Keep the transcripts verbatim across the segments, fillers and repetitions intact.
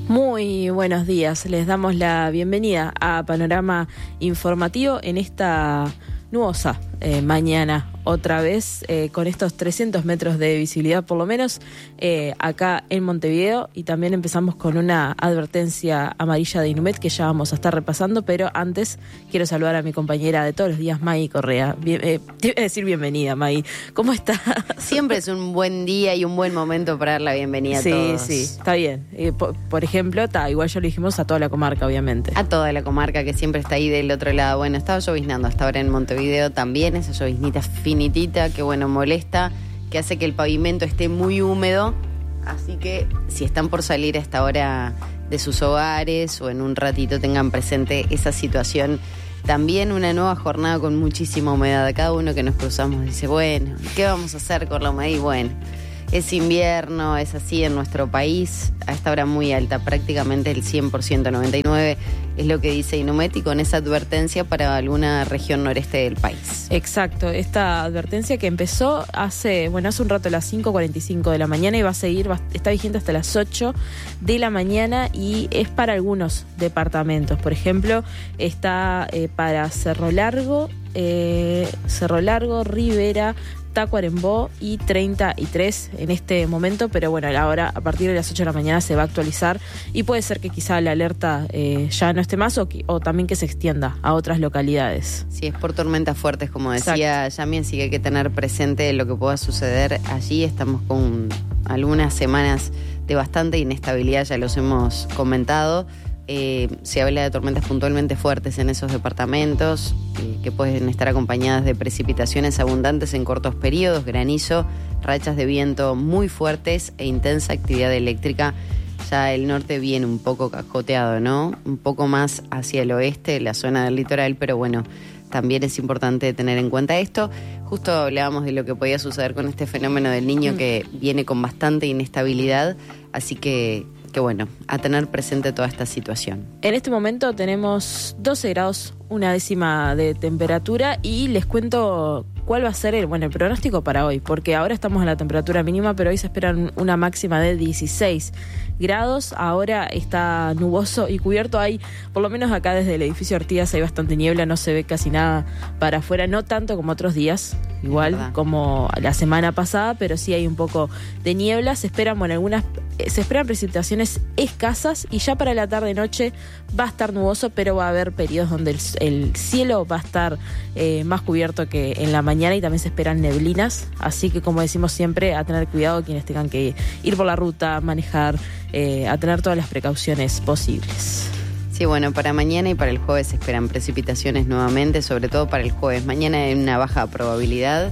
Muy buenos días, les damos la bienvenida a Panorama Informativo en esta nubosa eh, mañana, otra vez eh, con estos trescientos metros de visibilidad por lo menos eh, acá en Montevideo, y también empezamos con una advertencia amarilla de Inumet que ya vamos a estar repasando, pero antes quiero saludar a mi compañera de todos los días, May Correa. Bien, eh, te iba a decir bienvenida, May. ¿Cómo estás? Siempre es un buen día y un buen momento para dar la bienvenida a sí, todos. Sí, sí, está bien. Eh, por, por ejemplo, ta, igual ya lo dijimos a toda la comarca, obviamente. A toda la comarca que siempre está ahí del otro lado. Bueno, estaba lloviznando hasta ahora en Montevideo también, esa lloviznita finitita que bueno, molesta, que hace que el pavimento esté muy húmedo, así que si están por salir a esta hora de sus hogares o en un ratito tengan presente esa situación. También una nueva jornada con muchísima humedad. Cada uno que nos cruzamos dice, bueno, ¿qué vamos a hacer con la humedad? Y bueno, es invierno, es así en nuestro país, a esta hora muy alta, prácticamente el cien por ciento, noventa y nueve por ciento es lo que dice Inumet, y con esa advertencia para alguna región noreste del país. Exacto, esta advertencia que empezó hace, bueno, hace un rato a las cinco cuarenta y cinco de la mañana y va a seguir, va, está vigente hasta las ocho de la mañana, y es para algunos departamentos. Por ejemplo, está eh, para Cerro Largo, eh, Cerro Largo, Rivera, Tacuarembó y treinta y tres en este momento, pero bueno, ahora a partir de las ocho de la mañana se va a actualizar y puede ser que quizá la alerta eh, ya no esté más o, que, o también que se extienda a otras localidades. Sí, es por tormentas fuertes, como decía Yami, así que hay que tener presente lo que pueda suceder allí. Estamos con algunas semanas de bastante inestabilidad, ya los hemos comentado. Eh, se habla de tormentas puntualmente fuertes en esos departamentos, eh, que pueden estar acompañadas de precipitaciones abundantes en cortos periodos, granizo, rachas de viento muy fuertes e intensa actividad eléctrica. Ya el norte viene un poco cascoteado, ¿no? Un poco más hacia el oeste, la zona del litoral, pero bueno, también es importante tener en cuenta esto. Justo hablábamos de lo que podía suceder con este fenómeno del Niño, mm. que viene con bastante inestabilidad, así que que bueno, a tener presente toda esta situación. En este momento tenemos doce grados, una décima de temperatura, y les cuento cuál va a ser el, bueno, el pronóstico para hoy, porque ahora estamos en la temperatura mínima, pero hoy se esperan una máxima de dieciséis grados. Ahora está nuboso y cubierto. Hay, por lo menos acá desde el edificio Artigas, hay bastante niebla, no se ve casi nada para afuera, no tanto como otros días, igual como la semana pasada, pero sí hay un poco de niebla. Se esperan, bueno, algunas, se esperan precipitaciones escasas, y ya para la tarde-noche va a estar nuboso, pero va a haber periodos donde el, el cielo va a estar eh, más cubierto que en la mañana, y también se esperan neblinas, así que, como decimos siempre, a tener cuidado quienes tengan que ir por la ruta, manejar, eh, a tener todas las precauciones posibles. Sí, bueno, para mañana y para el jueves se esperan precipitaciones nuevamente, sobre todo para el jueves. Mañana hay una baja probabilidad,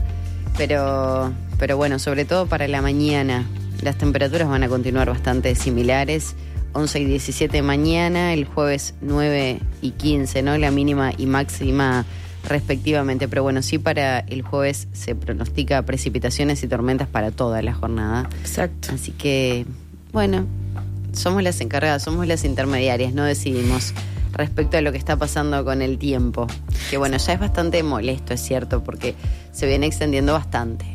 pero, pero bueno, sobre todo para la mañana. Las temperaturas van a continuar bastante similares, once y diecisiete mañana, el jueves nueve y quince, ¿no? La mínima y máxima respectivamente, pero bueno, sí, para el jueves se pronostica precipitaciones y tormentas para toda la jornada. Exacto. Así que, bueno, somos las encargadas, somos las intermediarias, no decidimos respecto a lo que está pasando con el tiempo, que bueno, ya es bastante molesto, es cierto, porque se viene extendiendo bastante.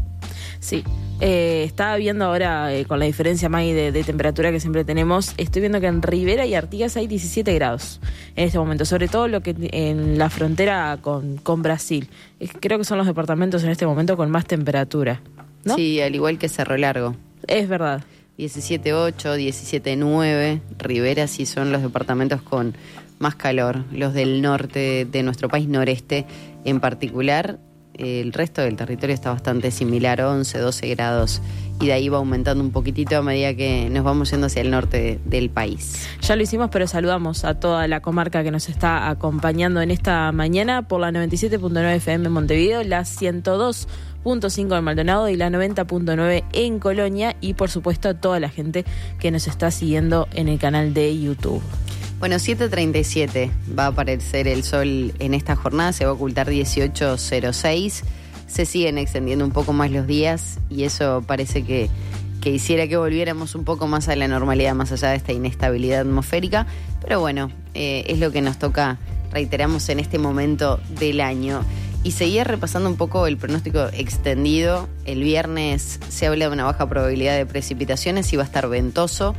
Sí. Eh, estaba viendo ahora, eh, con la diferencia más de, de temperatura que siempre tenemos, estoy viendo que en Rivera y Artigas hay diecisiete grados en este momento, sobre todo lo que en la frontera con, con Brasil. Eh, creo que son los departamentos en este momento con más temperatura, ¿no? Sí, al igual que Cerro Largo. Es verdad. diecisiete ocho, diecisiete nueve, Rivera sí son los departamentos con más calor, los del norte de nuestro país, noreste en particular. El resto del territorio está bastante similar, once, doce grados, y de ahí va aumentando un poquitito a medida que nos vamos yendo hacia el norte de, del país. Ya lo hicimos, pero saludamos a toda la comarca que nos está acompañando en esta mañana por la noventa y siete punto nueve F M en Montevideo, la ciento dos punto cinco en Maldonado y la noventa punto nueve en Colonia, y por supuesto a toda la gente que nos está siguiendo en el canal de YouTube. Bueno, siete treinta y siete va a aparecer el sol en esta jornada, se va a ocultar dieciocho cero seis, se siguen extendiendo un poco más los días, y eso parece que, que hiciera que volviéramos un poco más a la normalidad, más allá de esta inestabilidad atmosférica, pero bueno, eh, es lo que nos toca, reiteramos, en este momento del año. Y seguía repasando un poco el pronóstico extendido. El viernes se habla de una baja probabilidad de precipitaciones y va a estar ventoso.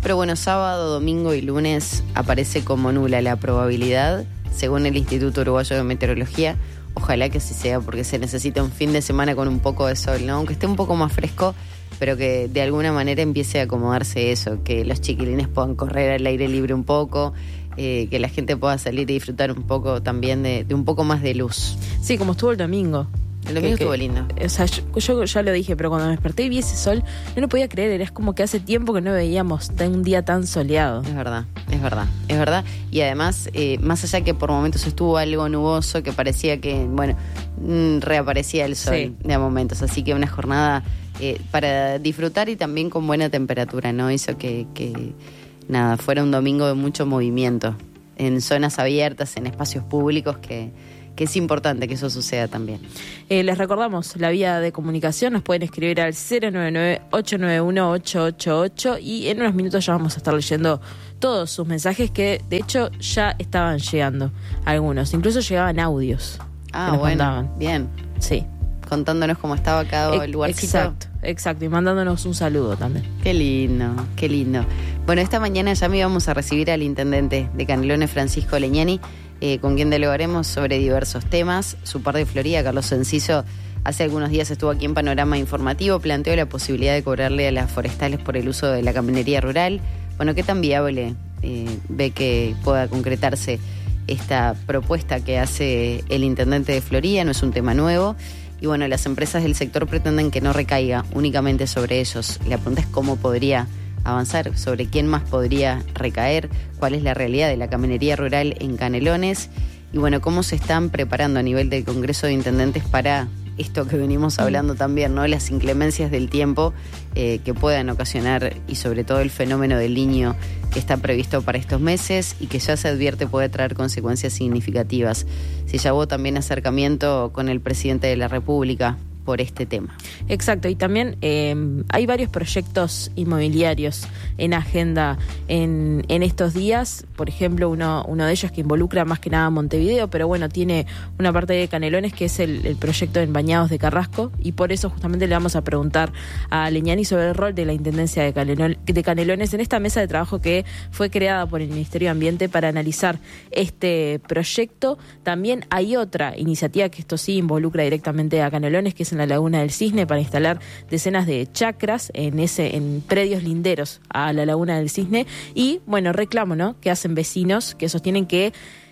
Pero bueno, sábado, domingo y lunes aparece como nula la probabilidad, según el Instituto Uruguayo de Meteorología. Ojalá que así sea, porque se necesita un fin de semana con un poco de sol, ¿no? Aunque esté un poco más fresco, pero que de alguna manera empiece a acomodarse eso, que los chiquilines puedan correr al aire libre un poco, eh, que la gente pueda salir y disfrutar un poco también de, de un poco más de luz. Sí, como estuvo el domingo. El domingo que, estuvo que, lindo. O sea, yo, yo ya lo dije, pero cuando me desperté y vi ese sol, no lo podía creer. Era como que hace tiempo que no veíamos un día tan soleado. Es verdad, es verdad, es verdad. Y además, eh, más allá que por momentos estuvo algo nuboso, que parecía que, bueno, mm, reaparecía el sol sí. de a momentos. Así que una jornada eh, para disfrutar y también con buena temperatura, ¿no? Hizo que, que, nada, fuera un domingo de mucho movimiento en zonas abiertas, en espacios públicos que... que es importante que eso suceda también. Eh, les recordamos la vía de comunicación, nos pueden escribir al cero nueve nueve, ocho nueve uno, ocho ocho ocho y en unos minutos ya vamos a estar leyendo todos sus mensajes que de hecho ya estaban llegando algunos, incluso llegaban audios. Ah, bueno, mandaban. Bien. Sí. Contándonos cómo estaba cada lugarcito. Exacto, exacto, y mandándonos un saludo también. Qué lindo, qué lindo. Bueno, esta mañana ya me íbamos a recibir al intendente de Canelones, Francisco Legnani, Eh, con quien dialogaremos sobre diversos temas. Su par de Florida, Carlos Enciso, hace algunos días estuvo aquí en Panorama Informativo, planteó la posibilidad de cobrarle a las forestales por el uso de la camionería rural. Bueno, ¿qué tan viable eh, ve que pueda concretarse esta propuesta que hace el intendente de Florida? No es un tema nuevo. Y bueno, las empresas del sector pretenden que no recaiga únicamente sobre ellos. La pregunta es cómo podría avanzar, sobre quién más podría recaer, cuál es la realidad de la camionería rural en Canelones y bueno, cómo se están preparando a nivel del Congreso de Intendentes para esto que venimos hablando también, ¿no? Las inclemencias del tiempo eh, que puedan ocasionar y sobre todo el fenómeno del Niño que está previsto para estos meses y que ya se advierte puede traer consecuencias significativas. Se llevó también acercamiento con el presidente de la República por este tema. Exacto, y también eh, hay varios proyectos inmobiliarios en agenda en, en estos días, por ejemplo uno, uno de ellos que involucra más que nada Montevideo, pero bueno, tiene una parte de Canelones que es el, el proyecto en Bañados de Carrasco y por eso justamente le vamos a preguntar a Legnani sobre el rol de la Intendencia de, Canelon, de Canelones en esta mesa de trabajo que fue creada por el Ministerio de Ambiente para analizar este proyecto. También hay otra iniciativa que esto sí involucra directamente a Canelones, que es en la Laguna del Cisne, para instalar decenas de chacras en ese en predios linderos a la Laguna del Cisne y bueno, reclamo, ¿no?, que hacen vecinos que sostienen que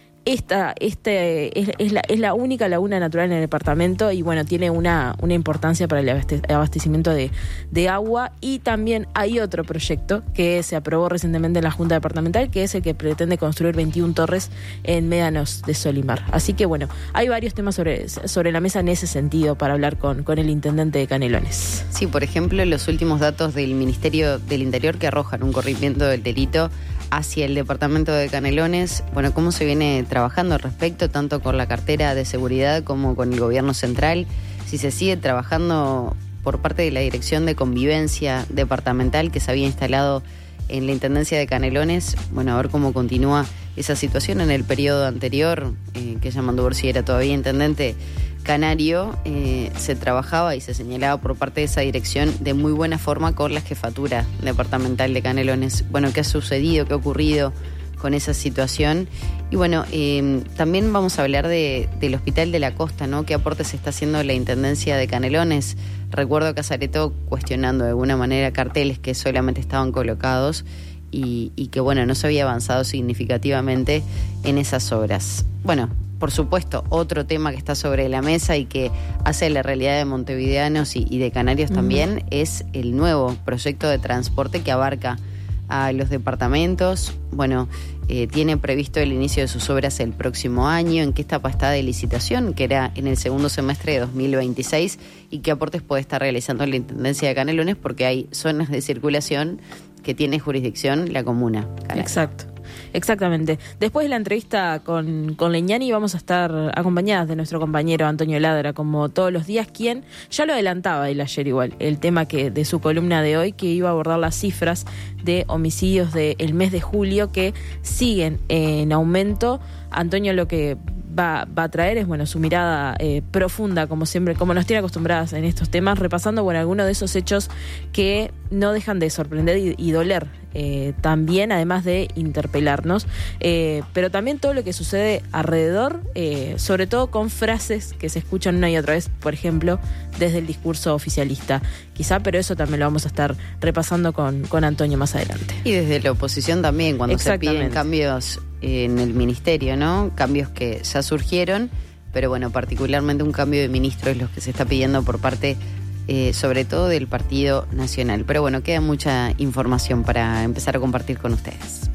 Esta, este es, es, la, es la única laguna natural en el departamento y bueno, tiene una, una importancia para el abastecimiento de, de agua. Y también hay otro proyecto que se aprobó recientemente en la Junta Departamental, que es el que pretende construir veintiuna torres en médanos de sol y mar. Así que bueno, hay varios temas sobre, sobre la mesa en ese sentido para hablar con, con el intendente de Canelones. Sí, por ejemplo, los últimos datos del Ministerio del Interior que arrojan un corrimiento del delito hacia el departamento de Canelones. Bueno, ¿cómo se viene trabajando al respecto, tanto con la cartera de seguridad como con el gobierno central? Si se sigue trabajando por parte de la Dirección de Convivencia Departamental que se había instalado en la Intendencia de Canelones, bueno, a ver cómo continúa esa situación. En el periodo anterior, eh, que Yamandú Borsi era todavía intendente canario, eh, se trabajaba y se señalaba por parte de esa dirección de muy buena forma con la jefatura departamental de Canelones. Bueno, ¿qué ha sucedido? ¿Qué ha ocurrido con esa situación? Y bueno, eh, también vamos a hablar de, del Hospital de la Costa, ¿no? ¿Qué aportes está haciendo la Intendencia de Canelones? Recuerdo a Casareto cuestionando de alguna manera carteles que solamente estaban colocados y, y que, bueno, no se había avanzado significativamente en esas obras. Bueno, por supuesto, otro tema que está sobre la mesa y que hace la realidad de montevideanos y, y de canarios mm. también es el nuevo proyecto de transporte que abarca a los departamentos. Bueno, eh, tiene previsto el inicio de sus obras el próximo año. ¿En qué etapa está de licitación? Que era en el segundo semestre de dos mil veintiséis. ¿Y qué aportes puede estar realizando la Intendencia de Canelones? Porque hay zonas de circulación que tiene jurisdicción la comuna. Canaria. Exacto. Exactamente. Después de la entrevista con, con Legnani vamos a estar acompañadas de nuestro compañero Antonio Ladra, como todos los días, quien ya lo adelantaba él ayer igual, el tema que de su columna de hoy, que iba a abordar las cifras de homicidios del mes de julio que siguen en aumento. Antonio lo que va, va a traer es bueno su mirada eh, profunda, como siempre, como nos tiene acostumbradas en estos temas, repasando bueno algunos de esos hechos que no dejan de sorprender y, y doler eh, también, además de interpelarnos, eh, pero también todo lo que sucede alrededor, eh, sobre todo con frases que se escuchan una y otra vez, por ejemplo, desde el discurso oficialista. Quizá, pero eso también lo vamos a estar repasando con, con Antonio más adelante. Y desde la oposición también, cuando se piden cambios en el ministerio, ¿no? Cambios que ya surgieron, pero bueno, particularmente un cambio de ministro es lo que se está pidiendo por parte, eh, sobre todo del Partido Nacional. Pero bueno, queda mucha información para empezar a compartir con ustedes.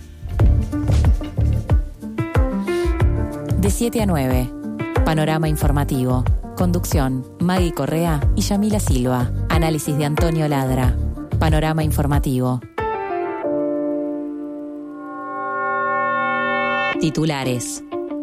De siete a nueve, Panorama Informativo. Conducción, Maggie Correa y Yamila Silva. Análisis de Antonio Ladra. Panorama Informativo. Titulares.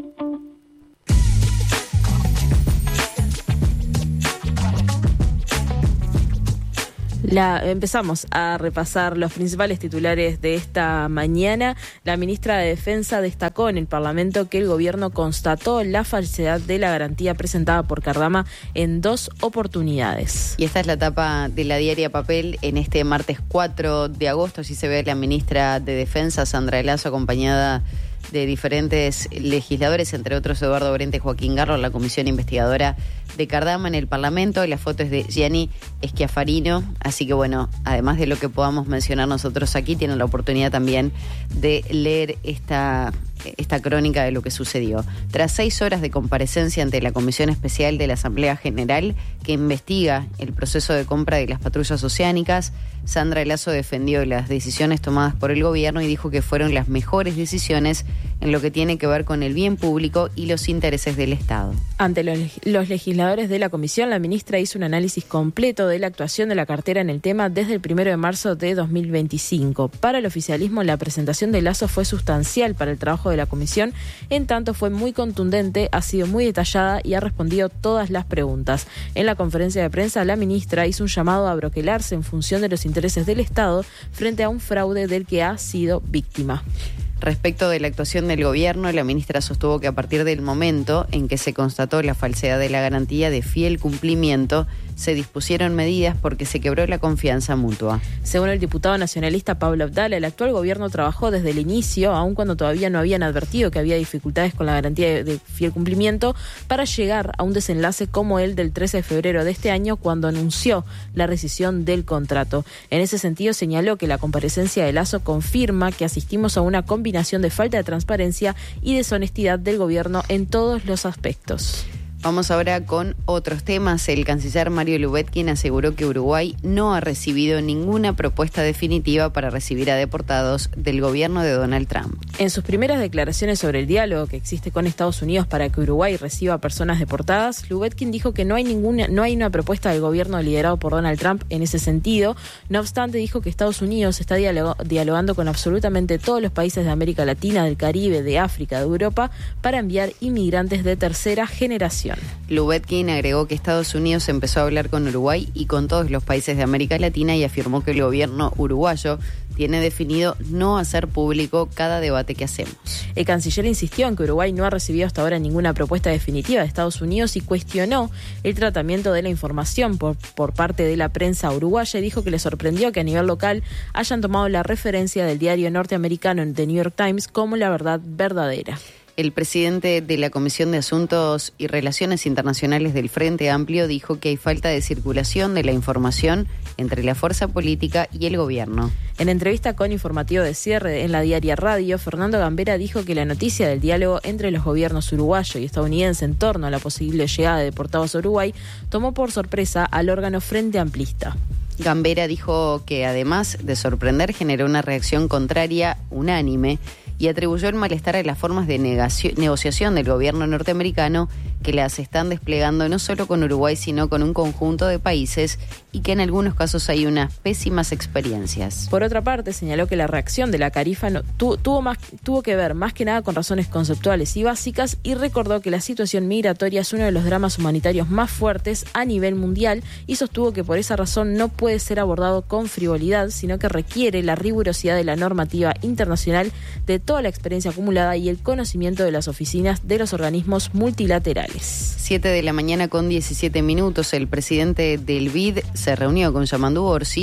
La, empezamos a repasar los principales titulares de esta mañana. La ministra de Defensa destacó en el Parlamento que el gobierno constató la falsedad de la garantía presentada por Cardama en dos oportunidades. Y esta es la tapa de la diaria Papel en este martes cuatro de agosto. Allí se ve a la ministra de Defensa, Sandra Lasso, acompañada de diferentes legisladores, entre otros Eduardo Brente y Joaquín Garro, la comisión investigadora de Cardama en el Parlamento. La foto es de Gianni Schiafarino, así que bueno, además de lo que podamos mencionar nosotros aquí, tienen la oportunidad también de leer esta, esta crónica de lo que sucedió. Tras seis horas de comparecencia ante la Comisión Especial de la Asamblea General que investiga el proceso de compra de las patrullas oceánicas, Sandra Lasso defendió las decisiones tomadas por el gobierno y dijo que fueron las mejores decisiones en lo que tiene que ver con el bien público y los intereses del Estado. Ante los, los legisladores de la comisión, la ministra hizo un análisis completo de la actuación de la cartera en el tema desde el primero de marzo de dos mil veinticinco. Para el oficialismo, la presentación de Lasso fue sustancial para el trabajo de la comisión, en tanto fue muy contundente, ha sido muy detallada y ha respondido todas las preguntas. En la conferencia de prensa, la ministra hizo un llamado a abroquelarse en función de los intereses del Estado frente a un fraude del que ha sido víctima. Respecto de la actuación del gobierno, la ministra sostuvo que a partir del momento en que se constató la falsedad de la garantía de fiel cumplimiento, se dispusieron medidas porque se quebró la confianza mutua. Según el diputado nacionalista Pablo Abdala, el actual gobierno trabajó desde el inicio, aun cuando todavía no habían advertido que había dificultades con la garantía de, de fiel cumplimiento, para llegar a un desenlace como el del trece de febrero de este año, cuando anunció la rescisión del contrato. En ese sentido, señaló que la comparecencia de Lasso confirma que asistimos a una combinación de falta de transparencia y deshonestidad del gobierno en todos los aspectos. Vamos ahora con otros temas. El canciller Mario Lubetkin aseguró que Uruguay no ha recibido ninguna propuesta definitiva para recibir a deportados del gobierno de Donald Trump. En sus primeras declaraciones sobre el diálogo que existe con Estados Unidos para que Uruguay reciba a personas deportadas, Lubetkin dijo que no hay ninguna, no hay una propuesta del gobierno liderado por Donald Trump en ese sentido. No obstante, dijo que Estados Unidos está dialog- dialogando con absolutamente todos los países de América Latina, del Caribe, de África, de Europa, para enviar inmigrantes de tercera generación. Lubetkin agregó que Estados Unidos empezó a hablar con Uruguay y con todos los países de América Latina y afirmó que el gobierno uruguayo tiene definido no hacer público cada debate que hacemos. El canciller insistió en que Uruguay no ha recibido hasta ahora ninguna propuesta definitiva de Estados Unidos y cuestionó el tratamiento de la información por, por parte de la prensa uruguaya y dijo que le sorprendió que a nivel local hayan tomado la referencia del diario norteamericano The New York Times como la verdad verdadera. El presidente de la Comisión de Asuntos y Relaciones Internacionales del Frente Amplio dijo que hay falta de circulación de la información entre la fuerza política y el gobierno. En entrevista con Informativo de Cierre en la Diaria Radio, Fernando Gambera dijo que la noticia del diálogo entre los gobiernos uruguayo y estadounidense en torno a la posible llegada de deportados a Uruguay tomó por sorpresa al órgano Frente Amplista. Gambera dijo que además de sorprender generó una reacción contraria unánime y atribuyó el malestar a las formas de negacio- negociación del gobierno norteamericano que las están desplegando no solo con Uruguay, sino con un conjunto de países y que en algunos casos hay unas pésimas experiencias. Por otra parte, señaló que la reacción de la Carifa no, tu, tuvo, más, tuvo que ver más que nada con razones conceptuales y básicas y recordó que la situación migratoria es uno de los dramas humanitarios más fuertes a nivel mundial y sostuvo que por esa razón no puede ser abordado con frivolidad, sino que requiere la rigurosidad de la normativa internacional, de toda la experiencia acumulada y el conocimiento de las oficinas de los organismos multilaterales. siete de la mañana con diecisiete minutos, el presidente del B I D se reunió con Yamandu Orsi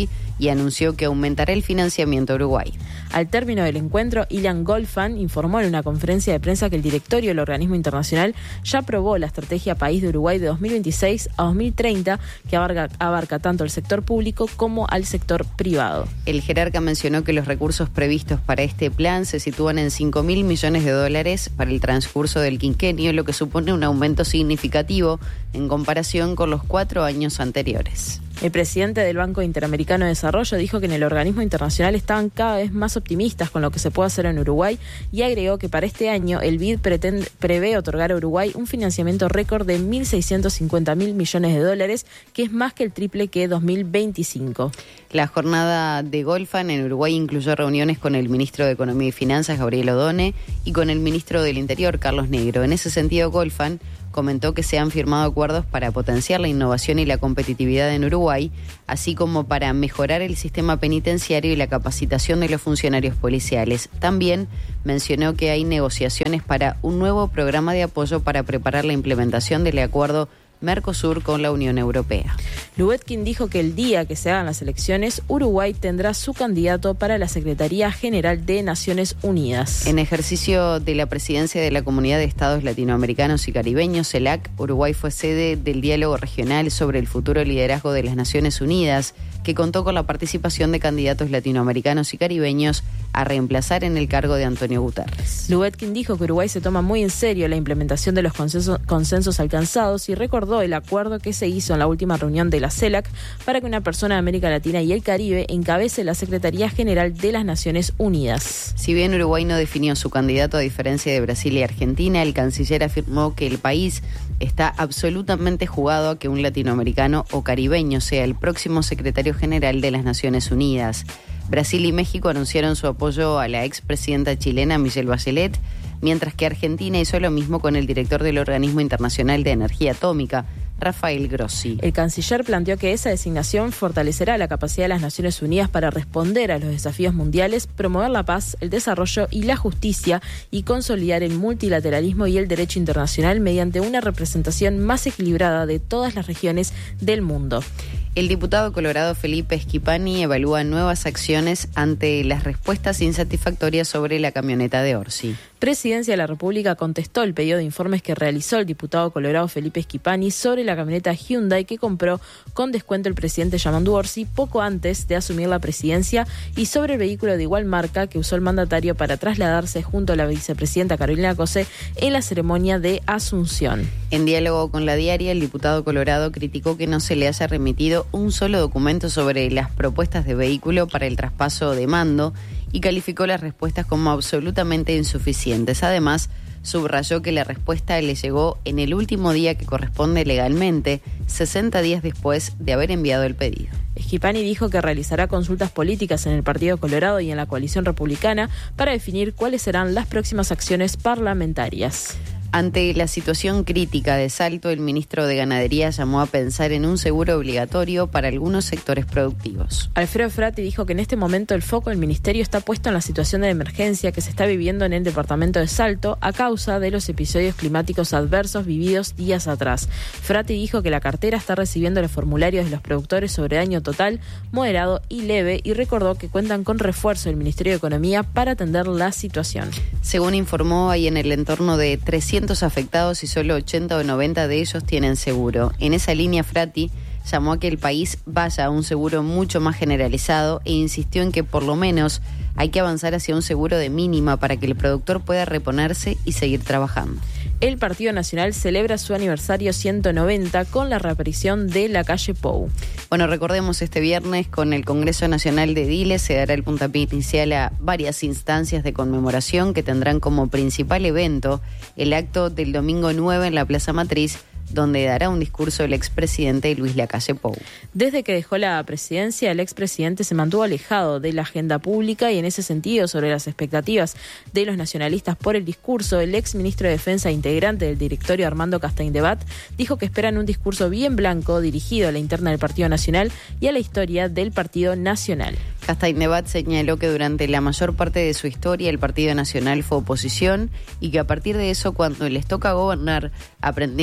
y anunció que aumentará el financiamiento a Uruguay. Al término del encuentro, Ilan Golfan informó en una conferencia de prensa que el directorio del organismo internacional ya aprobó la estrategia País de Uruguay de dos mil veintiséis a dos mil treinta, que abarca, abarca tanto al sector público como al sector privado. El jerarca mencionó que los recursos previstos para este plan se sitúan en cinco mil millones de dólares para el transcurso del quinquenio, lo que supone un aumento significativo en comparación con los cuatro años anteriores. El presidente del Banco Interamericano de Desarrollo dijo que en el organismo internacional estaban cada vez más optimistas con lo que se puede hacer en Uruguay y agregó que para este año el B I D pretende, prevé otorgar a Uruguay un financiamiento récord de mil seiscientos cincuenta mil millones de dólares, que es más que el triple que dos mil veinticinco. La jornada de Golfan en Uruguay incluyó reuniones con el ministro de Economía y Finanzas, Gabriel Odone, y con el ministro del Interior, Carlos Negro. En ese sentido, Golfan comentó que se han firmado acuerdos para potenciar la innovación y la competitividad en Uruguay, así como para mejorar el sistema penitenciario y la capacitación de los funcionarios policiales. También mencionó que hay negociaciones para un nuevo programa de apoyo para preparar la implementación del acuerdo Mercosur con la Unión Europea. Lubetkin dijo que el día que se hagan las elecciones, Uruguay tendrá su candidato para la Secretaría General de Naciones Unidas. En ejercicio de la presidencia de la Comunidad de Estados Latinoamericanos y Caribeños, CELAC, Uruguay fue sede del diálogo regional sobre el futuro liderazgo de las Naciones Unidas, que contó con la participación de candidatos latinoamericanos y caribeños a reemplazar en el cargo de Antonio Guterres. Lubetkin dijo que Uruguay se toma muy en serio la implementación de los consensos, consensos alcanzados y recordó el acuerdo que se hizo en la última reunión de la CELAC para que una persona de América Latina y el Caribe encabece la Secretaría General de las Naciones Unidas. Si bien Uruguay no definió su candidato a diferencia de Brasil y Argentina, el canciller afirmó que el país está absolutamente jugado a que un latinoamericano o caribeño sea el próximo secretario general de las Naciones Unidas. Brasil y México anunciaron su apoyo a la expresidenta chilena Michelle Bachelet, mientras que Argentina hizo lo mismo con el director del Organismo Internacional de Energía Atómica, Rafael Grossi. El canciller planteó que esa designación fortalecerá la capacidad de las Naciones Unidas para responder a los desafíos mundiales, promover la paz, el desarrollo y la justicia y consolidar el multilateralismo y el derecho internacional mediante una representación más equilibrada de todas las regiones del mundo. El diputado colorado Felipe Schipani evalúa nuevas acciones ante las respuestas insatisfactorias sobre la camioneta de Orsi. Presidencia de la República contestó el pedido de informes que realizó el diputado colorado Felipe Schipani sobre la camioneta Hyundai que compró con descuento el presidente Yamandu Orsi poco antes de asumir la presidencia y sobre el vehículo de igual marca que usó el mandatario para trasladarse junto a la vicepresidenta Carolina Cose en la ceremonia de Asunción. En diálogo con La Diaria, el diputado colorado criticó que no se le haya remitido un solo documento sobre las propuestas de vehículo para el traspaso de mando y calificó las respuestas como absolutamente insuficientes. Además, subrayó que la respuesta le llegó en el último día que corresponde legalmente, sesenta días después de haber enviado el pedido. Schipani dijo que realizará consultas políticas en el Partido Colorado y en la coalición republicana para definir cuáles serán las próximas acciones parlamentarias. Ante la situación crítica de Salto, el ministro de Ganadería llamó a pensar en un seguro obligatorio para algunos sectores productivos. Alfredo Frati dijo que en este momento el foco del ministerio está puesto en la situación de emergencia que se está viviendo en el departamento de Salto a causa de los episodios climáticos adversos vividos días atrás. Frati dijo que la cartera está recibiendo los formularios de los productores sobre daño total, moderado y leve y recordó que cuentan con refuerzo del Ministerio de Economía para atender la situación. Según informó, hay en el entorno de trescientos afectados y solo ochenta o noventa de ellos tienen seguro. En esa línea, Frati llamó a que el país vaya a un seguro mucho más generalizado e insistió en que por lo menos hay que avanzar hacia un seguro de mínima para que el productor pueda reponerse y seguir trabajando. El Partido Nacional celebra su aniversario ciento noventa con la reaparición de la calle Pou. Bueno, recordemos, este viernes con el Congreso Nacional de Diles se dará el puntapié inicial a varias instancias de conmemoración que tendrán como principal evento el acto del domingo nueve en la Plaza Matriz, donde dará un discurso el expresidente Luis Lacalle Pou. Desde que dejó la presidencia, el expresidente se mantuvo alejado de la agenda pública y en ese sentido, sobre las expectativas de los nacionalistas por el discurso, el exministro de Defensa e integrante del directorio Armando Castaing-Debat dijo que esperan un discurso bien blanco dirigido a la interna del Partido Nacional y a la historia del Partido Nacional. Castaing-Debat señaló que durante la mayor parte de su historia el Partido Nacional fue oposición y que a partir de eso, cuando les toca gobernar, aprendieron a hacer las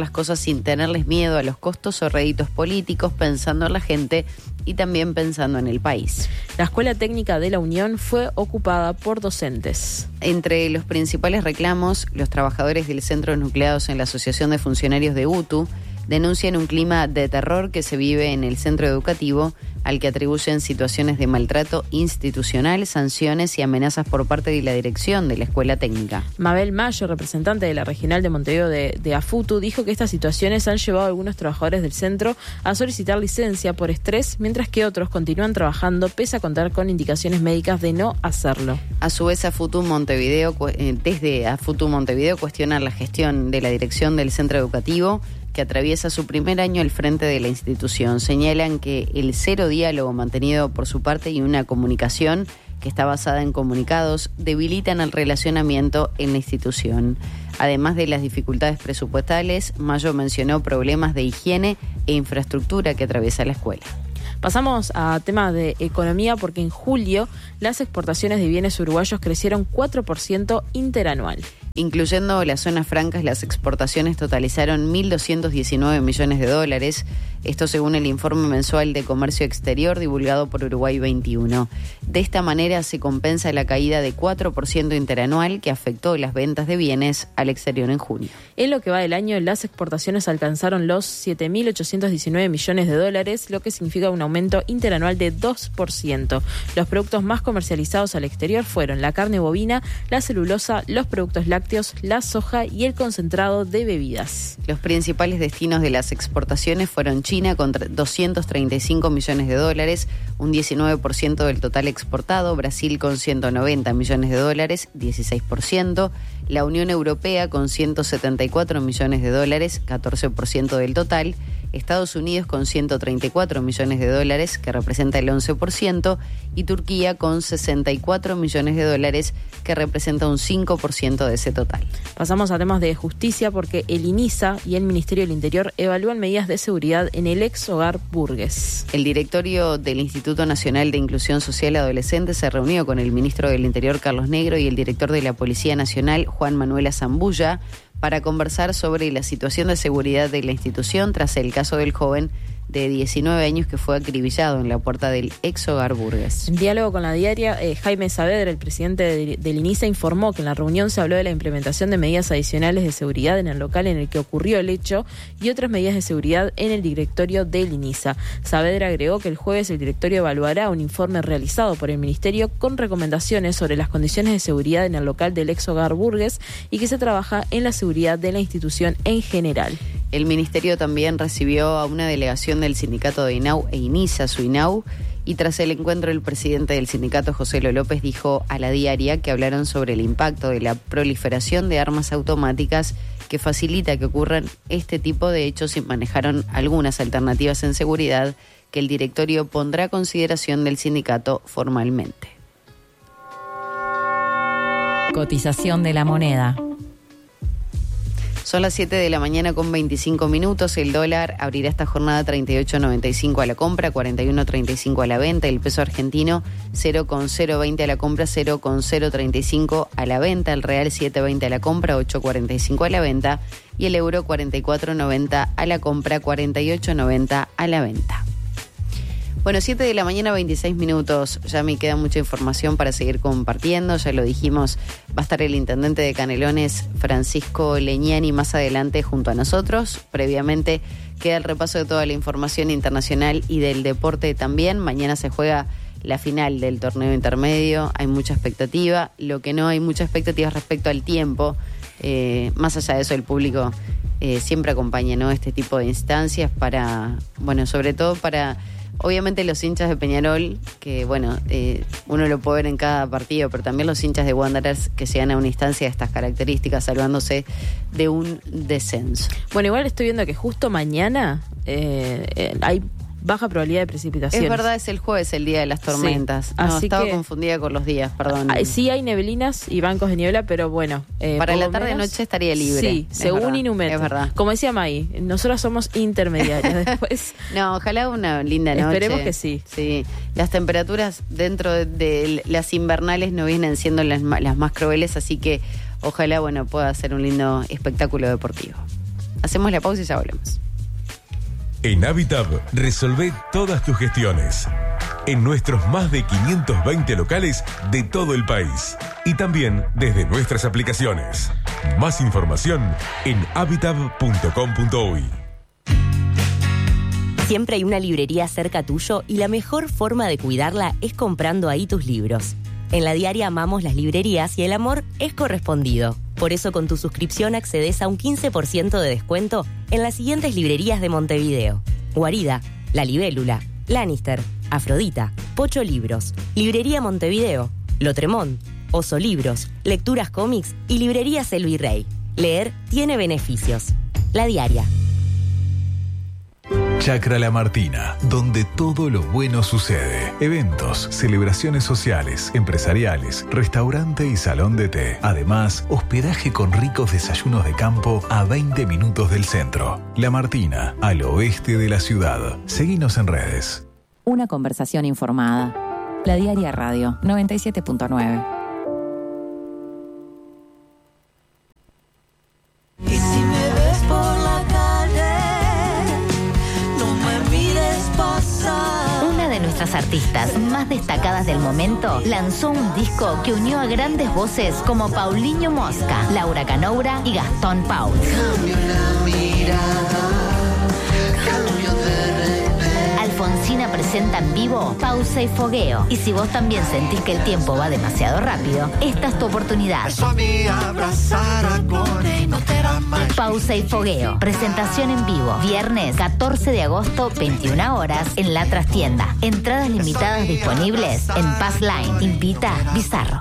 las cosas sin tenerles miedo a los costos o réditos políticos, pensando en la gente y también pensando en el país. La Escuela Técnica de la Unión fue ocupada por docentes. Entre los principales reclamos, los trabajadores del centro nucleados en la Asociación de Funcionarios de U T U denuncian un clima de terror que se vive en el centro educativo, al que atribuyen situaciones de maltrato institucional, sanciones y amenazas por parte de la dirección de la escuela técnica. Mabel Mayo, representante de la regional de Montevideo de, de AFUTU, dijo que estas situaciones han llevado a algunos trabajadores del centro a solicitar licencia por estrés, mientras que otros continúan trabajando pese a contar con indicaciones médicas de no hacerlo. A su vez, AFUTU Montevideo, desde AFUTU Montevideo cuestionan la gestión de la dirección del centro educativo, que atraviesa su primer año al frente de la institución. Señalan que el cero diálogo mantenido por su parte y una comunicación que está basada en comunicados debilitan el relacionamiento en la institución. Además de las dificultades presupuestales, Mayo mencionó problemas de higiene e infraestructura que atraviesa la escuela. Pasamos a temas de economía porque en julio las exportaciones de bienes uruguayos crecieron cuatro por ciento interanual. Incluyendo las zonas francas, las exportaciones totalizaron mil doscientos diecinueve millones de dólares. Esto según el informe mensual de comercio exterior divulgado por Uruguay veintiuno. De esta manera se compensa la caída de cuatro por ciento interanual que afectó las ventas de bienes al exterior en junio. En lo que va del año, las exportaciones alcanzaron los siete mil ochocientos diecinueve millones de dólares, lo que significa un aumento interanual de dos por ciento. Los productos más comercializados al exterior fueron la carne bovina, la celulosa, los productos lácteos, la soja y el concentrado de bebidas. Los principales destinos de las exportaciones fueron China con doscientos treinta y cinco millones de dólares, un diecinueve por ciento del total exportado, Brasil con ciento noventa millones de dólares, dieciséis por ciento, la Unión Europea con ciento setenta y cuatro millones de dólares, catorce por ciento del total, Estados Unidos con ciento treinta y cuatro millones de dólares, que representa el once por ciento, y Turquía con sesenta y cuatro millones de dólares, que representa un cinco por ciento de ese total. Pasamos a temas de justicia porque el INISA y el Ministerio del Interior evalúan medidas de seguridad en el ex hogar Burgues. El directorio del Instituto Nacional de Inclusión Social Adolescente se reunió con el ministro del Interior, Carlos Negro, y el director de la Policía Nacional, Juan Manuel Azambulla, para conversar sobre la situación de seguridad de la institución tras el caso del joven de diecinueve años que fue acribillado en la puerta del ex hogar Burgues. En diálogo con la diaria, eh, Jaime Saavedra, el presidente de, del INISA, informó que en la reunión se habló de la implementación de medidas adicionales de seguridad en el local en el que ocurrió el hecho y otras medidas de seguridad en el directorio del INISA. Saavedra agregó que el jueves el directorio evaluará un informe realizado por el Ministerio con recomendaciones sobre las condiciones de seguridad en el local del ex hogar Burgues y que se trabaja en la seguridad de la institución en general. El Ministerio también recibió a una delegación del sindicato de INAU e INISA, su INAU, y tras el encuentro el presidente del sindicato, José Lo López, dijo a la diaria que hablaron sobre el impacto de la proliferación de armas automáticas que facilita que ocurran este tipo de hechos y manejaron algunas alternativas en seguridad que el directorio pondrá a consideración del sindicato formalmente. Cotización de la moneda. Son las siete de la mañana con veinticinco minutos. El dólar abrirá esta jornada treinta y ocho noventa y cinco a la compra, cuarenta y uno treinta y cinco a la venta. El peso argentino cero coma cero veinte a la compra, cero coma cero treinta y cinco a la venta. El real siete veinte a la compra, ocho cuarenta y cinco a la venta. Y el euro cuarenta y cuatro noventa a la compra, cuarenta y ocho noventa a la venta. Bueno, siete de la mañana, veintiséis minutos. Ya me queda mucha información para seguir compartiendo. Ya lo dijimos, va a estar el intendente de Canelones, Francisco Leñani, más adelante junto a nosotros. Previamente queda el repaso de toda la información internacional y del deporte también. Mañana se juega la final del torneo intermedio. Hay mucha expectativa. Lo que no hay mucha expectativa respecto al tiempo. Eh, más allá de eso, el público eh, siempre acompaña, ¿no?, este tipo de instancias para, bueno, sobre todo para... Obviamente los hinchas de Peñarol, que bueno, eh, uno lo puede ver en cada partido, pero también los hinchas de Wanderers que llegan a una instancia de estas características, salvándose de un descenso. Bueno, igual estoy viendo que justo mañana eh, eh, hay baja probabilidad de precipitaciones. Es verdad, es el jueves el día de las tormentas. Sí, no, así estaba que, confundida con los días, perdón. Sí hay neblinas y bancos de niebla, pero bueno. Eh, Para la tarde menos, noche estaría libre. Sí, según verdad, Inumet. Es verdad. Como decía May, nosotros somos intermediarios. Después. No, ojalá una linda noche. Esperemos que sí. Sí. Las temperaturas dentro de, de las invernales no vienen siendo las, las más crueles, así que ojalá, bueno, pueda ser un lindo espectáculo deportivo. Hacemos la pausa y ya volvemos. En Habitat resolvé todas tus gestiones. En nuestros más de quinientos veinte locales de todo el país. Y también desde nuestras aplicaciones. Más información en habitat punto com punto uy. Siempre hay una librería cerca tuyo y la mejor forma de cuidarla es comprando ahí tus libros. En La Diaria amamos las librerías y el amor es correspondido. Por eso con tu suscripción accedes a un quince por ciento de descuento en las siguientes librerías de Montevideo: Guarida, La Libélula, Lannister, Afrodita, Pocho Libros, Librería Montevideo, Lotremont, Oso Libros, Lecturas Cómics y Librerías El Virrey. Leer tiene beneficios. La Diaria. Chacra La Martina, donde todo lo bueno sucede. Eventos, celebraciones sociales, empresariales, restaurante y salón de té. Además, hospedaje con ricos desayunos de campo a veinte minutos del centro. La Martina, al oeste de la ciudad. Seguinos en redes. Una conversación informada. La Diaria Radio, noventa y siete punto nueve. Y si me ves por la calle, no me mires pasar. Una de nuestras artistas más destacadas del momento lanzó un disco que unió a grandes voces como Paulinho Mosca, Laura Canoura y Gastón Paul. Cambio la mirada, cambio de repente. Alfonsina presenta en vivo Pausa y Fogueo. Y si vos también sentís que el tiempo va demasiado rápido, esta es tu oportunidad. Eso a mí abrazar a Cone y no te da más. Pausa y Fogueo. Presentación en vivo. Viernes catorce de agosto, veintiuna horas, en La Trastienda. Entradas limitadas disponibles en Pass Line. Invita Bizarro.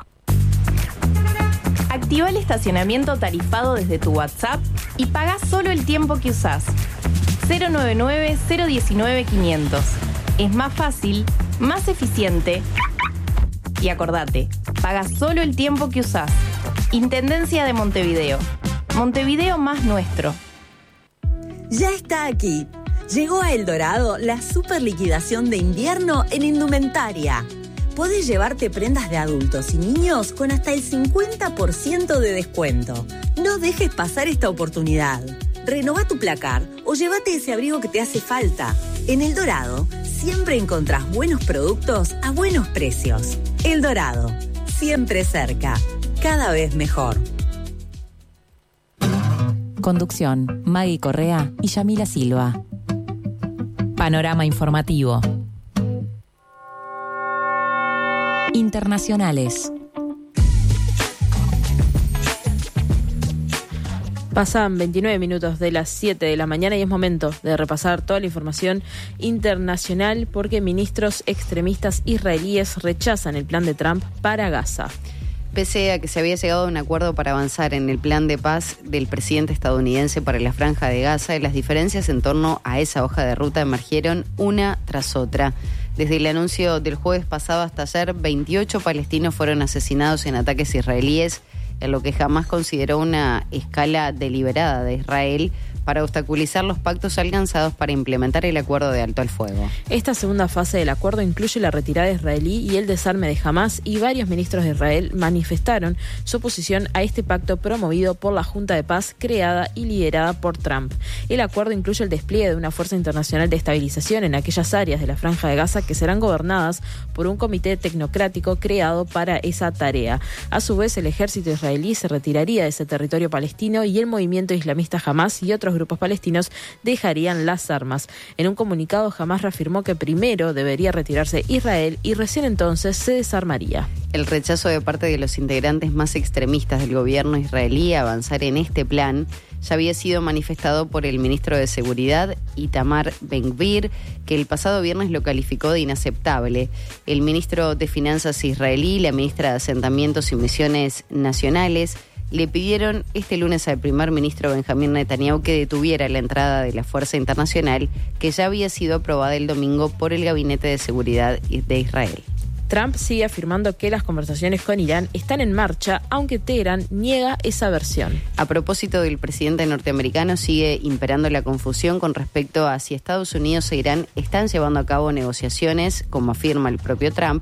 Activa el estacionamiento tarifado desde tu WhatsApp y paga solo el tiempo que usás. cero nueve nueve, cero uno nueve, quinientos. Es más fácil, más eficiente. Y acordate, paga solo el tiempo que usás. Intendencia de Montevideo. Montevideo más nuestro. Ya está aquí. Llegó a El Dorado la super liquidación de invierno en indumentaria. Podés llevarte prendas de adultos y niños con hasta el cincuenta por ciento de descuento. No dejes pasar esta oportunidad. Renová tu placar o llévate ese abrigo que te hace falta. En El Dorado siempre encontrás buenos productos a buenos precios. El Dorado, siempre cerca, cada vez mejor. Conducción, Maggie Correa y Yamila Silva. Panorama informativo. Internacionales. Pasan veintinueve minutos de las siete de la mañana y es momento de repasar toda la información internacional porque ministros extremistas israelíes rechazan el plan de Trump para Gaza. Pese a que se había llegado a un acuerdo para avanzar en el plan de paz del presidente estadounidense para la Franja de Gaza, las diferencias en torno a esa hoja de ruta emergieron una tras otra. Desde el anuncio del jueves pasado hasta ayer, veintiocho palestinos fueron asesinados en ataques israelíes, en lo que jamás consideró una escala deliberada de Israel para obstaculizar los pactos alcanzados para implementar el acuerdo de alto al fuego. Esta segunda fase del acuerdo incluye la retirada israelí y el desarme de Hamás, y varios ministros de Israel manifestaron su oposición a este pacto promovido por la Junta de Paz creada y liderada por Trump. El acuerdo incluye el despliegue de una fuerza internacional de estabilización en aquellas áreas de la Franja de Gaza que serán gobernadas por un comité tecnocrático creado para esa tarea. A su vez, el ejército israelí se retiraría de ese territorio palestino y el movimiento islamista Hamás y otros grupos palestinos dejarían las armas. En un comunicado, Hamás reafirmó que primero debería retirarse Israel y recién entonces se desarmaría. El rechazo de parte de los integrantes más extremistas del gobierno israelí a avanzar en este plan ya había sido manifestado por el ministro de Seguridad, Itamar Ben-Gvir, que el pasado viernes lo calificó de inaceptable. El ministro de Finanzas israelí y la ministra de Asentamientos y Misiones Nacionales le pidieron este lunes al primer ministro Benjamín Netanyahu que detuviera la entrada de la Fuerza Internacional, que ya había sido aprobada el domingo por el Gabinete de Seguridad de Israel. Trump sigue afirmando que las conversaciones con Irán están en marcha, aunque Teherán niega esa versión. A propósito del presidente norteamericano, sigue imperando la confusión con respecto a si Estados Unidos e Irán están llevando a cabo negociaciones, como afirma el propio Trump,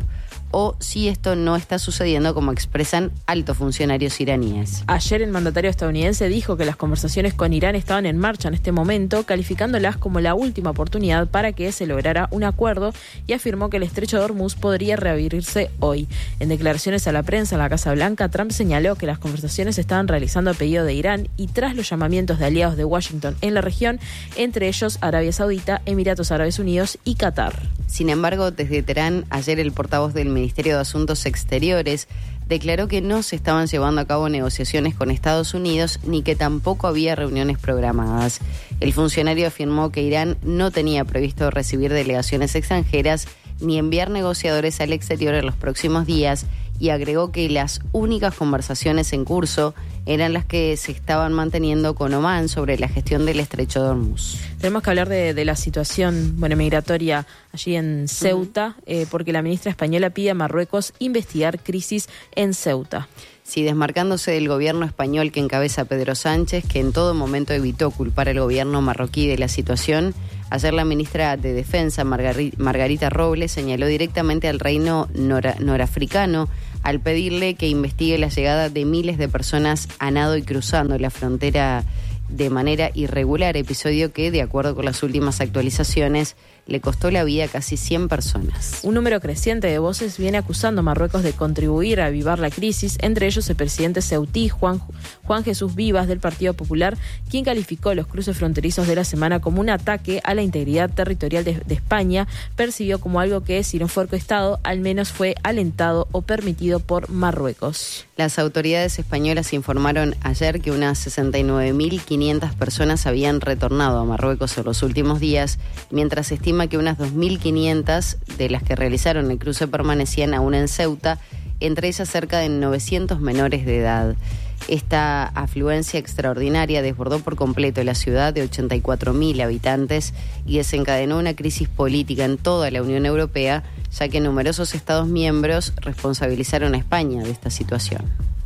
o si esto no está sucediendo como expresan altos funcionarios iraníes. Ayer el mandatario estadounidense dijo que las conversaciones con Irán estaban en marcha en este momento, calificándolas como la última oportunidad para que se lograra un acuerdo, y afirmó que el estrecho de Hormuz podría reabrirse hoy. En declaraciones a la prensa en la Casa Blanca, Trump señaló que las conversaciones se estaban realizando a pedido de Irán y tras los llamamientos de aliados de Washington en la región, entre ellos Arabia Saudita, Emiratos Árabes Unidos y Qatar. Sin embargo, desde Teherán, ayer el portavoz del Ministerio de Asuntos Exteriores declaró que no se estaban llevando a cabo negociaciones con Estados Unidos ni que tampoco había reuniones programadas. El funcionario afirmó que Irán no tenía previsto recibir delegaciones extranjeras ni enviar negociadores al exterior en los próximos días, y agregó que las únicas conversaciones en curso eran las que se estaban manteniendo con Omán sobre la gestión del estrecho de Hormuz. Tenemos que hablar de, de la situación bueno, migratoria allí en Ceuta, uh-huh. eh, porque la ministra española pide a Marruecos investigar crisis en Ceuta. Sí, desmarcándose del gobierno español que encabeza Pedro Sánchez, que en todo momento evitó culpar al gobierno marroquí de la situación, ayer la ministra de Defensa, Margari- Margarita Robles, señaló directamente al reino nora- norafricano al pedirle que investigue la llegada de miles de personas a nado y cruzando la frontera de manera irregular, episodio que, de acuerdo con las últimas actualizaciones, le costó la vida a casi cien personas. Un número creciente de voces viene acusando a Marruecos de contribuir a avivar la crisis, entre ellos el presidente ceutí Juan, Juan Jesús Vivas del Partido Popular, quien calificó los cruces fronterizos de la semana como un ataque a la integridad territorial de, de España, percibió como algo que, si no fue orquestado, al menos fue alentado o permitido por Marruecos. Las autoridades españolas informaron ayer que unas sesenta y nueve mil quinientas personas habían retornado a Marruecos en los últimos días, mientras se estima que unas dos mil quinientas de las que realizaron el cruce permanecían aún en Ceuta, entre ellas cerca de novecientos menores de edad. Esta afluencia extraordinaria desbordó por completo la ciudad de ochenta y cuatro mil habitantes y desencadenó una crisis política en toda la Unión Europea, ya que numerosos Estados miembros responsabilizaron a España de esta situación.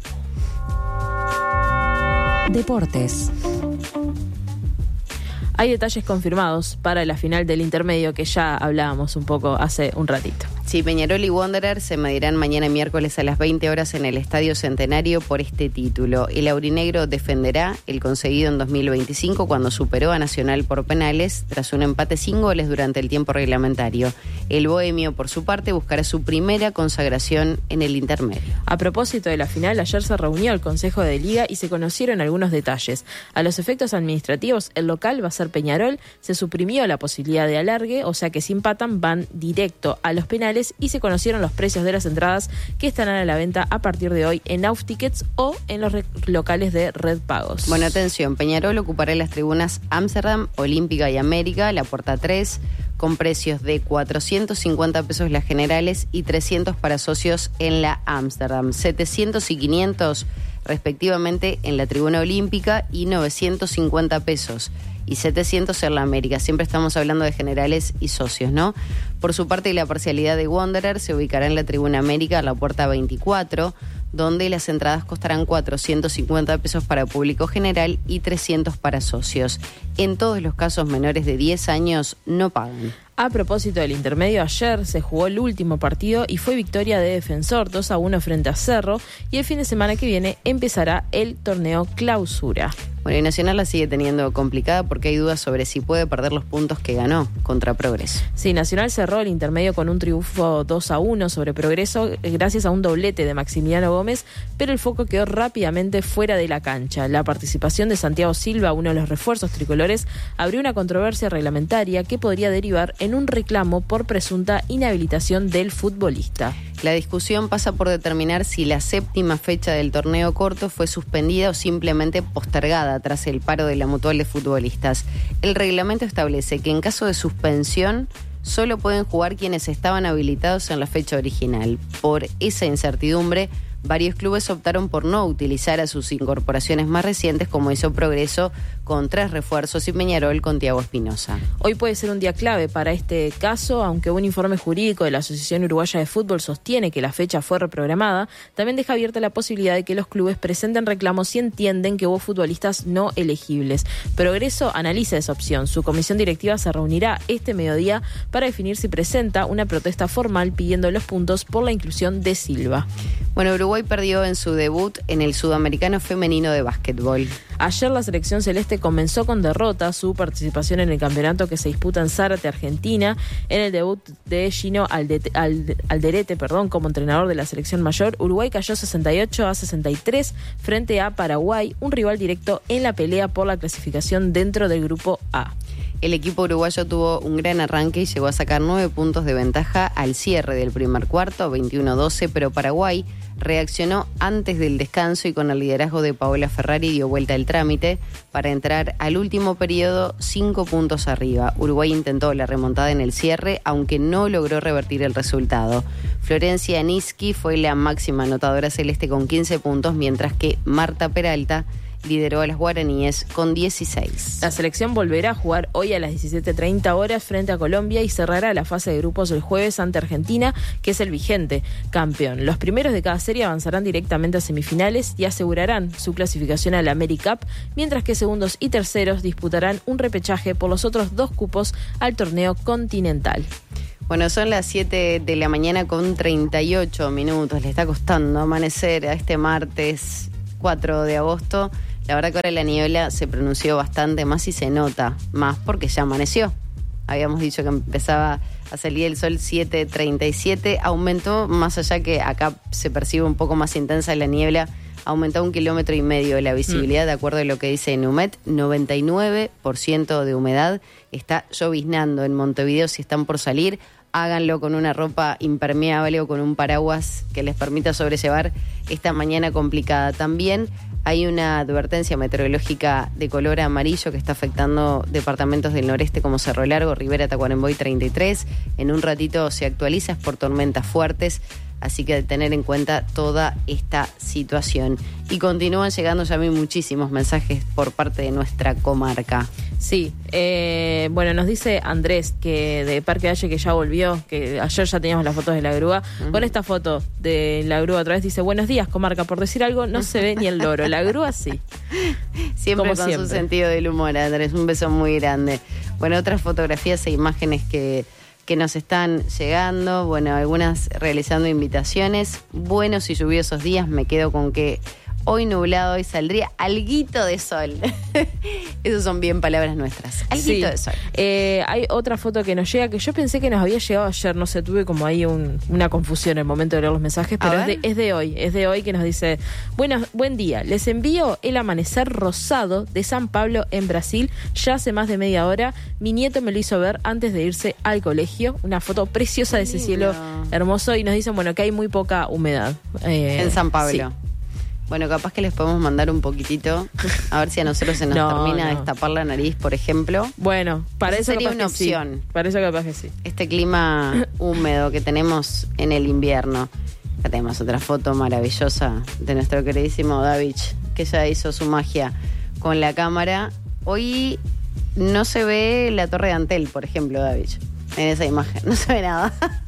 Deportes. Hay detalles confirmados para la final del intermedio que ya hablábamos un poco hace un ratito. Sí, Peñarol y Wanderer se medirán mañana miércoles a las veinte horas en el Estadio Centenario por este título. El aurinegro defenderá el conseguido en dos mil veinticinco cuando superó a Nacional por penales tras un empate sin goles durante el tiempo reglamentario. El bohemio, por su parte, buscará su primera consagración en el intermedio. A propósito de la final, ayer se reunió el Consejo de Liga y se conocieron algunos detalles. A los efectos administrativos, el local va a ser Peñarol, se suprimió la posibilidad de alargue, o sea que si empatan van directo a los penales, y se conocieron los precios de las entradas que estarán a la venta a partir de hoy en Auftickets o en los re- locales de Red Pagos. Bueno, atención, Peñarol ocupará las tribunas Ámsterdam, Olímpica y América, la puerta tres, con precios de cuatrocientos cincuenta pesos las generales y trescientos para socios en la Ámsterdam, setecientos y quinientos respectivamente en la tribuna Olímpica y novecientos cincuenta pesos y setecientos en la América. Siempre estamos hablando de generales y socios, ¿no? Por su parte, la parcialidad de Wanderer se ubicará en la tribuna América, a la puerta veinticuatro, donde las entradas costarán cuatrocientos cincuenta pesos para público general y trescientos para socios. En todos los casos menores de diez años no pagan. A propósito del intermedio, ayer se jugó el último partido y fue victoria de Defensor dos a uno frente a Cerro, y el fin de semana que viene empezará el torneo Clausura. Bueno, y Nacional la sigue teniendo complicada porque hay dudas sobre si puede perder los puntos que ganó contra Progreso. Sí, Nacional cerró el intermedio con un triunfo dos a uno sobre Progreso gracias a un doblete de Maximiliano Gómez, pero el foco quedó rápidamente fuera de la cancha. La participación de Santiago Silva, uno de los refuerzos tricolores, abrió una controversia reglamentaria que podría derivar en un reclamo por presunta inhabilitación del futbolista. La discusión pasa por determinar si la séptima fecha del torneo corto fue suspendida o simplemente postergada tras el paro de la Mutual de Futbolistas. El reglamento establece que en caso de suspensión solo pueden jugar quienes estaban habilitados en la fecha original. Por esa incertidumbre, varios clubes optaron por no utilizar a sus incorporaciones más recientes, como hizo Progreso con tres refuerzos, y Peñarol con Thiago Espinosa. Hoy puede ser un día clave para este caso, aunque un informe jurídico de la Asociación Uruguaya de Fútbol sostiene que la fecha fue reprogramada, también deja abierta la posibilidad de que los clubes presenten reclamos si entienden que hubo futbolistas no elegibles. Progreso analiza esa opción. Su comisión directiva se reunirá este mediodía para definir si presenta una protesta formal pidiendo los puntos por la inclusión de Silva. Bueno, Uruguay perdió en su debut en el Sudamericano Femenino de Básquetbol. Ayer la selección celeste comenzó con derrota su participación en el campeonato que se disputa en Zárate, Argentina, en el debut de Gino Aldete, Alderete perdón, como entrenador de la selección mayor. Uruguay cayó sesenta y ocho a sesenta y tres frente a Paraguay, un rival directo en la pelea por la clasificación dentro del grupo A. El equipo uruguayo tuvo un gran arranque y llegó a sacar nueve puntos de ventaja al cierre del primer cuarto, veintiuno a doce, pero Paraguay reaccionó antes del descanso y con el liderazgo de Paola Ferrari dio vuelta el trámite para entrar al último periodo cinco puntos arriba. Uruguay intentó la remontada en el cierre, aunque no logró revertir el resultado. Florencia Niski fue la máxima anotadora celeste con quince puntos, mientras que Marta Peralta lideró a las guaraníes con dieciséis. La selección volverá a jugar hoy a las diecisiete treinta horas frente a Colombia y cerrará la fase de grupos el jueves ante Argentina, que es el vigente campeón. Los primeros de cada serie avanzarán directamente a semifinales y asegurarán su clasificación a la AmeriCup, mientras que segundos y terceros disputarán un repechaje por los otros dos cupos al torneo continental. Bueno, son las siete de la mañana con treinta y ocho minutos. Le está costando amanecer a este martes cuatro de agosto. La verdad que ahora la niebla se pronunció bastante más y se nota más porque ya amaneció. Habíamos dicho que empezaba a salir el sol siete treinta y siete, aumentó más allá que acá se percibe un poco más intensa la niebla, aumentó un kilómetro y medio la visibilidad, mm. de acuerdo a lo que dice Numet, noventa y nueve por ciento de humedad, está lloviznando en Montevideo. Si están por salir, háganlo con una ropa impermeable o con un paraguas que les permita sobrellevar esta mañana complicada. También hay una advertencia meteorológica de color amarillo que está afectando departamentos del noreste como Cerro Largo, Rivera, Tacuarembó, treinta y tres. En un ratito se actualiza, es por tormentas fuertes, así que tener en cuenta toda esta situación. Y continúan llegando ya a mí muchísimos mensajes por parte de nuestra comarca. Sí, eh, bueno, nos dice Andrés que de Parque Valle que ya volvió, que ayer ya teníamos las fotos de la grúa. Uh-huh. Con esta foto de la grúa otra vez dice: buenos días, comarca, por decir algo no se ve ni el loro, la grúa sí. Siempre Como con siempre. Su sentido del humor, Andrés, un beso muy grande. Bueno, otras fotografías e imágenes que... que nos están llegando, bueno, algunas realizando invitaciones. Buenos y lluviosos días, me quedo con que hoy nublado y saldría alguito de sol. Esas son bien palabras nuestras. Alguito Sí. de sol. Eh, hay otra foto que nos llega que yo pensé que nos había llegado ayer, no sé, tuve como ahí un, una confusión en el momento de leer los mensajes, pero es de, es de hoy, es de hoy que nos dice: bueno, buen día, les envío el amanecer rosado de San Pablo en Brasil, ya hace más de media hora, mi nieto me lo hizo ver antes de irse al colegio, una foto preciosa de ese cielo hermoso, y nos dicen, bueno, que hay muy poca humedad. Eh, En San Pablo. Sí. Bueno, capaz que les podemos mandar un poquitito, a ver si a nosotros se nos No, termina no. de destapar la nariz, por ejemplo. Bueno, para Esa eso sería capaz una que sí. opción. Para eso capaz que sí. Este clima húmedo que tenemos en el invierno. Acá tenemos otra foto maravillosa de nuestro queridísimo David, que ya hizo su magia con la cámara. Hoy no se ve la Torre de Antel, por ejemplo, David, en esa imagen. No se ve nada.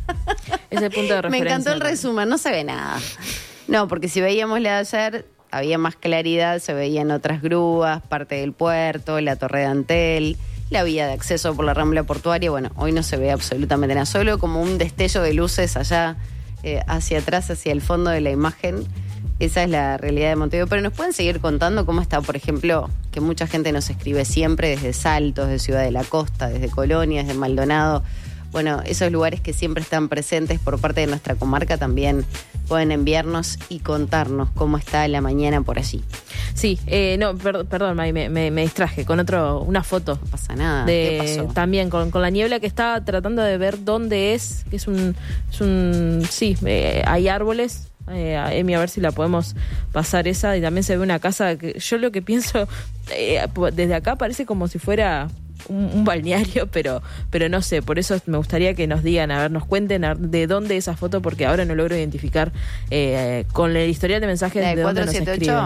Ese punto de Me referencia. encantó el resumen, no se ve nada. No, porque si veíamos la de ayer, había más claridad, se veían otras grúas, parte del puerto, la Torre de Antel, la vía de acceso por la Rambla Portuaria. Bueno, hoy no se ve absolutamente nada, solo como un destello de luces allá eh, hacia atrás, hacia el fondo de la imagen. Esa es la realidad de Montevideo. Pero nos pueden seguir contando cómo está, por ejemplo, que mucha gente nos escribe siempre desde Saltos, desde Ciudad de la Costa, desde Colonia, desde Maldonado. Bueno, esos lugares que siempre están presentes por parte de nuestra comarca también pueden enviarnos y contarnos cómo está la mañana por allí. Sí, eh, no, per- perdón, May, me, me, me distraje con otro, una foto. No pasa nada. De, ¿Qué pasó? También con, con la niebla que estaba tratando de ver dónde es, que es un, es un sí, eh, hay árboles. Eh, a Emi, a ver si la podemos pasar esa, y también se ve una casa que yo lo que pienso eh, desde acá parece como si fuera un, un balneario, pero pero no sé, por eso me gustaría que nos digan, a ver, nos cuenten a ver de dónde esa foto, porque ahora no logro identificar eh, con el historial de mensajes ¿La de de dónde nos cuatro siete ocho? escriben.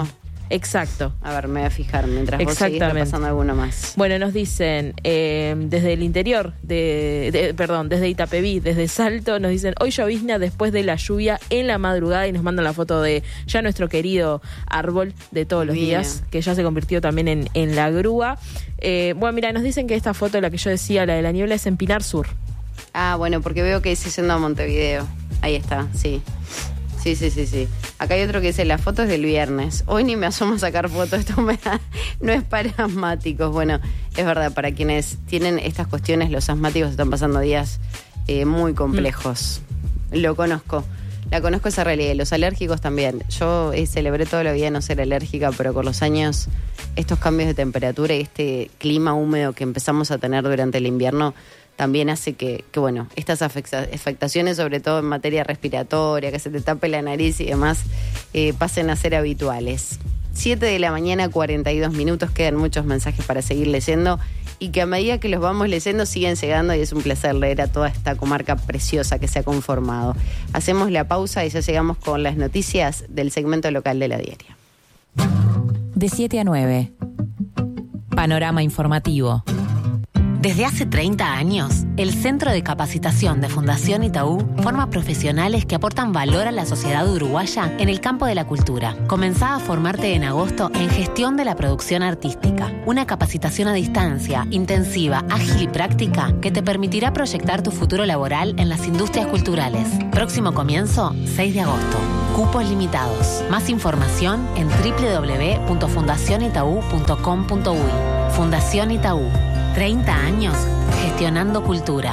Exacto. A ver, me voy a fijar mientras vos seguís repasando alguno más. Bueno, nos dicen eh, desde el interior, de, de perdón, desde Itapeví, desde Salto, nos dicen, hoy llovizna después de la lluvia en la madrugada, y nos mandan la foto de ya nuestro querido árbol de todos los Bien. días, que ya se convirtió también en, en la grúa. Eh, bueno, mira, nos dicen que esta foto, la que yo decía, la de la niebla, es en Pinar Sur. Ah, bueno, porque veo que dice yendo a Montevideo. Ahí está, sí. Sí, sí, sí, sí. Acá hay otro que dice, las fotos del viernes. Hoy ni me asomo a sacar fotos, esto me da, no es para asmáticos. Bueno, es verdad, para quienes tienen estas cuestiones, los asmáticos están pasando días eh, muy complejos. Mm. Lo conozco. La conozco esa realidad. Los alérgicos también. Yo eh, celebré toda la vida no ser alérgica, pero con los años, estos cambios de temperatura y este clima húmedo que empezamos a tener durante el invierno también hace que, que bueno, estas afectaciones, sobre todo en materia respiratoria, que se te tape la nariz y demás, eh, pasen a ser habituales. siete de la mañana, cuarenta y dos minutos, quedan muchos mensajes para seguir leyendo y que a medida que los vamos leyendo siguen llegando, y es un placer leer a toda esta comarca preciosa que se ha conformado. Hacemos la pausa y ya llegamos con las noticias del segmento local de la diaria. De siete a nueve. Panorama informativo. Desde hace treinta años, el Centro de Capacitación de Fundación Itaú forma profesionales que aportan valor a la sociedad uruguaya en el campo de la cultura. Comenzá a formarte en agosto en Gestión de la Producción Artística, una capacitación a distancia, intensiva, ágil y práctica que te permitirá proyectar tu futuro laboral en las industrias culturales. Próximo comienzo, seis de agosto. Cupos limitados. Más información en doble u doble u doble u punto fundación itaú punto com punto uy. Fundación Itaú. treinta años gestionando cultura.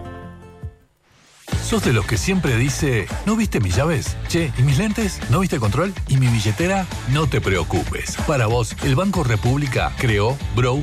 ¿Sos de los que siempre dice, ¿no viste mis llaves? Che, ¿y mis lentes? ¿No viste control? ¿Y mi billetera? No te preocupes. Para vos, el Banco República creó Brow